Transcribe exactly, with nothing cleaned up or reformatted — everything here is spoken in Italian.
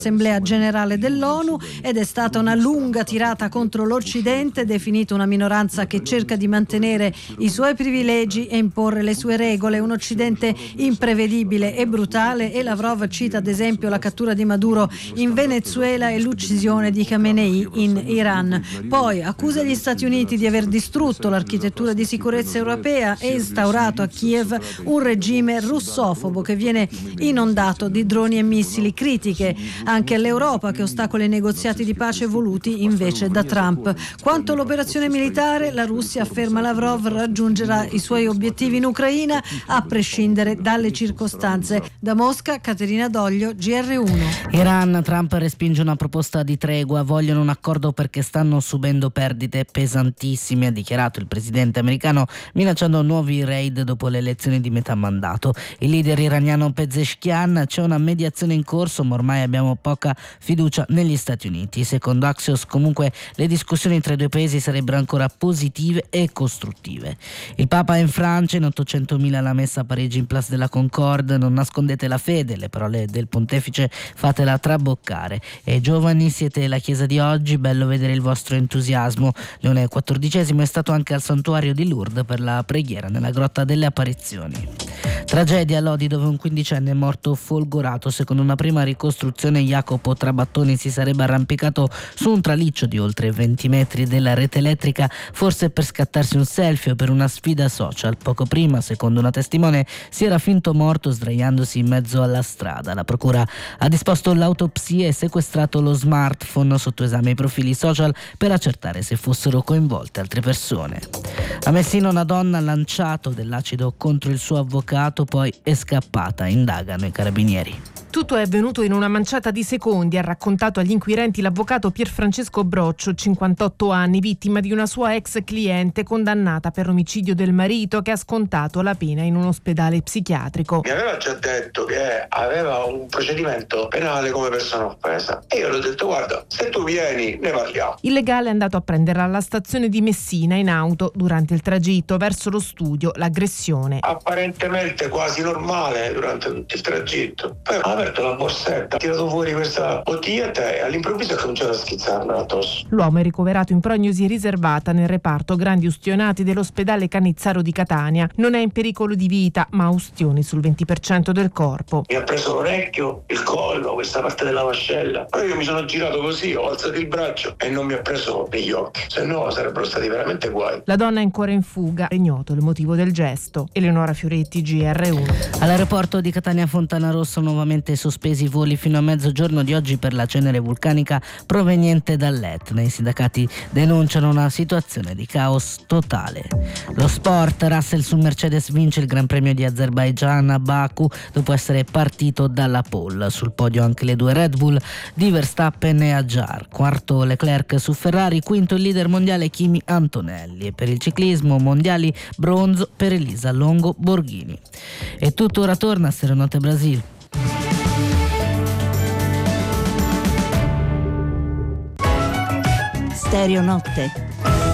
Assemblea generale dell'ONU ed è stata una lunga tirata contro l'Occidente, definito una minoranza che cerca di mantenere i suoi privilegi e imporre le sue regole, un Occidente imprevedibile e brutale, e Lavrov cita ad esempio la cattura di Maduro in Venezuela e l'uccisione di Khamenei in Iran. Poi accusa gli Stati Uniti di aver distrutto l'architettura di sicurezza europea e instaurato a Kiev un regime russofobo che viene inondato di droni e missili, critiche anche all'Europa che ostacola i negoziati di pace voluti invece da Trump. Quanto all'operazione militare, la Russia, afferma Lavrov, raggiungerà i suoi obiettivi in Ucraina a prescindere dalle circostanze. Da Mosca, Caterina Doglio, G R uno. Iran, Trump respinge una proposta di tregua, vogliono un accordo perché stanno subendo perdite pesantissime, ha dichiarato il presidente americano, minacciando nuovi raid dopo le elezioni di metà mandato. Il leader iraniano Pezeshkian: c'è una mediazione in corso, ma ormai abbiamo poca fiducia negli Stati Uniti. Secondo Axios, comunque, le discussioni tra i due paesi sarebbero ancora positive e costruttive. Il Papa è in Francia, in ottocentomila alla messa a Parigi in Place de la Concorde. Non nascondete la fede, le parole del pontefice fatela traboccare. E giovani, siete la Chiesa di oggi, bello vedere il vostro entusiasmo. Leone quattordicesimo è stato anche al santuario di Lourdes per la preghiera nella grotta delle apparizioni. Tragedia a Lodi, dove un quindicenne è morto folgorato. Secondo una prima ricostruzione, Jacopo Trabattoni si sarebbe arrampicato su un traliccio di oltre venti metri della rete elettrica, forse per scattarsi un selfie o per una sfida social. Poco prima, secondo una testimone, si era finto morto sdraiandosi in mezzo alla strada. La procura ha disposto l'autopsia e sequestrato lo smartphone, sotto esame i profili social per accertare se fossero coinvolte altre persone. A Messina una donna ha lanciato dell'acido contro il suo avvocato, poi è scappata, indagano i carabinieri. Tutto è avvenuto in una manciata di secondi, ha raccontato agli inquirenti l'avvocato Pierfrancesco Broccio, cinquantotto anni, vittima di una sua ex cliente condannata per omicidio del marito, che ha scontato la pena in un ospedale psichiatrico. Mi aveva già detto che aveva un procedimento penale come persona offesa e io le ho detto: guarda, se tu vieni ne parliamo. Il legale è andato a prenderla alla stazione di Messina in auto. Durante il tragitto verso lo studio, l'aggressione. Apparentemente quasi normale durante tutto il tragitto. Poi ha aperto la borsetta, ha tirato fuori questa bottiglietta e all'improvviso ha cominciato a schizzarla addosso. L'uomo è ricoverato in prognosi riservata nel reparto grandi ustionati dell'ospedale Canizzaro di Catania. Non è in pericolo di vita, ma ha ustioni sul venti per cento del corpo. Mi ha preso l'orecchio, il collo, questa parte della mascella. Poi io mi sono girato così, ho alzato il braccio e non mi ha preso negli occhi, se no sarebbero stati veramente guai. La donna è ancora in fuga, è ignoto il motivo del gesto. Eleonora Fioretti, G R uno. All'aeroporto di Catania Fontana Rossa nuovamente sospesi i voli fino a mezzogiorno di oggi per la cenere vulcanica proveniente dall'Etna. I sindacati denunciano una situazione di caos totale. Lo sport: Russell su Mercedes vince il Gran Premio di Azerbaigian a Baku dopo essere partito dalla pole. Sul podio anche le due Red Bull di Verstappen e Hadjar. Quarto Leclerc su Ferrari, quinto il leader mondiale Kimi Antonelli. E per il ciclismo mondiali bronzo per Elisa Longo Borghini. E tutto ora torna a Stereonote Brasil. Stereonotte.